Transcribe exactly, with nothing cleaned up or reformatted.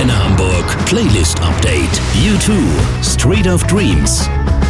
Antenne Hamburg Playlist Update. U zwei, Street of Dreams.